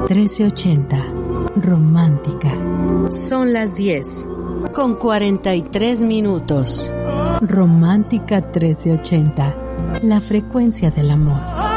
1380. Romántica. Son las 10:43. Romántica 1380. La frecuencia del amor.